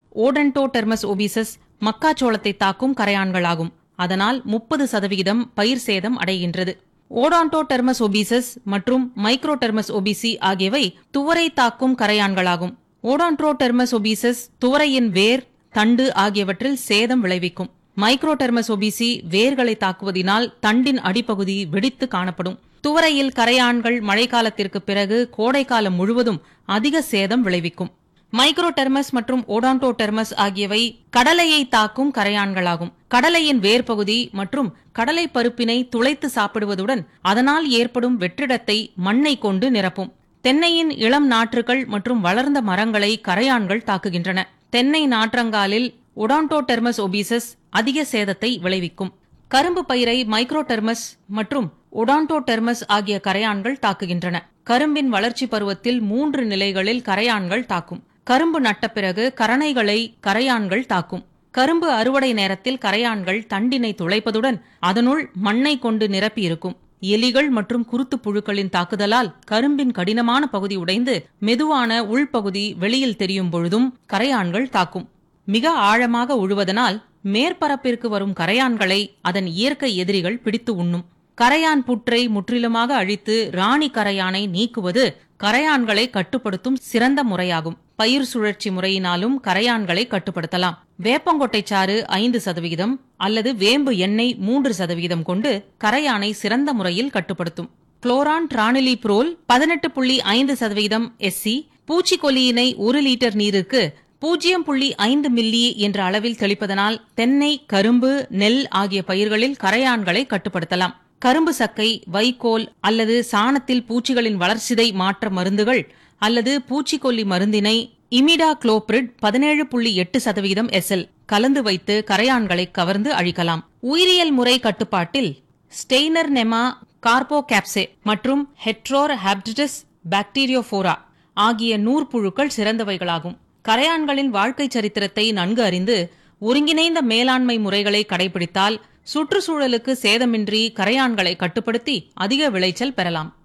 ஓடன்டோடெர்மஸ் obesus மக்காச்சோளத்தை தாக்கும் கரையான்களாகும். அதனால் 30% பயிர் சேதம் அடைகின்றது. ஓடான்டோடெர்மஸ் ஒபிசஸ் மற்றும் மைக்ரோடெர்மஸ் ஒபிசி ஆகியவை துவரை தாக்கும் கரையான்களாகும். ஓடான்டோடெர்மஸ் ஒபிசஸ் துவரையின் வேர், தண்டு ஆகியவற்றில் சேதம் விளைவிக்கும். மைக்ரோடெர்மஸ் ஒபிசி வேர்களை தாக்குவதினால் தண்டின் அடிப்பகுதி வெடித்து காணப்படும். துவரையில் கரையான்கள் மழைக்காலத்திற்கு பிறகு கோடைக்காலம் முழுவதும் அதிக சேதம் விளைவிக்கும். மைக்ரோடெர்மஸ் மற்றும் ஓடான்டோடெர்மஸ் ஆகியவை கடலையை தாக்கும் கரையான்களாகும். கடலையின் வேர்பகுதி மற்றும் கடலை பருப்பினை துளைத்து சாப்பிடுவதுடன் அதனால் ஏற்படும் வெற்றிடத்தை மண்ணை கொண்டு நிரப்பும். தென்னையின் இளம் நாற்றுகள் மற்றும் வளர்ந்த மரங்களை கரையான்கள் தாக்குகின்றன. தென்னை நாற்றங்காலில் ஓடான்டோடெர்மஸ் ஒபிசஸ் அதிக சேதத்தை விளைவிக்கும். கரும்பு பயிரை மைக்ரோடெர்மஸ் மற்றும் ஓடான்டோடெர்மஸ் ஆகிய கரையான்கள் தாக்குகின்றன. கரும்பின் வளர்ச்சி பருவத்தில் 3 நிலைகளில் கரையான்கள் தாக்கும். கரும்பு நட்ட பிறகு கரணைகளை கரையான்கள் தாக்கும். கரும்பு அறுவடை நேரத்தில் கரையான்கள் தண்டினை துளைப்பதுடன் அதனுள் மண்ணை கொண்டு நிரப்பியிருக்கும். எலிகள் மற்றும் குருத்து புழுக்களின் தாக்குதலால் கரும்பின் கடினமான பகுதி உடைந்து மெதுவான உள்பகுதி வெளியில் தெரியும் பொழுதும் கரையான்கள் தாக்கும். மிக ஆழமாக உழுவதனால் மேற்பரப்பிற்கு வரும் கரையான்களை அதன் இயற்கை எதிரிகள் பிடித்து உண்ணும். கரையான் புற்றை முற்றிலுமாக அழித்து ராணி கரையானை நீக்குவது கரையான்களை கட்டுப்படுத்தும் சிறந்த முறையாகும். பயிர் சுழற்சி முறையினாலும் கரையான்களை கட்டுப்படுத்தலாம். வேப்பங்கொட்டை சாறு 5% அல்லது வேம்பு எண்ணெய் 3% கொண்டு கரையானை சிறந்த முறையில் கட்டுப்படுத்தும். குளோரான் டிரானிலிப்ரோல் 18.5% SC பூச்சிக்கொல்லியினை 1 லிட்டர் நீருக்கு 0.5 மில்லி என்ற அளவில் தெளிப்பதனால் தென்னை, கரும்பு, நெல் ஆகிய பயிர்களில் கரையான்களை கட்டுப்படுத்தலாம். கரும்பு சக்கை, வைக்கோல் அல்லது சாணத்தில் பூச்சிகளின் வளர்சிதை மாற்ற மருந்துகள் அல்லது பூச்சிக்கொல்லி மருந்தினை இமிடாக்ளோபிரிட் 17.8% SL கலந்து வைத்து கரையான்களை கவர்ந்து அழிக்கலாம். உயிரியல் முறை கட்டுப்பாட்டில் ஸ்டெய்னர் நெமா கார்போகேப்சே மற்றும் ஹெட்ரோர் ஹாப்டிடஸ் பாக்டீரியோபோரா ஆகிய நூற்புழுக்கள் சிறந்தவைகளாகும். கரையான்களின் வாழ்க்கை சரித்திரத்தை நன்கு அறிந்து ஒருங்கிணைந்த மேலாண்மை முறைகளை கடைபிடித்தால் சுற்றுச்சூழலுக்கு சேதமின்றி கரையான்களை கட்டுப்படுத்தி அதிக விளைச்சல் பெறலாம்.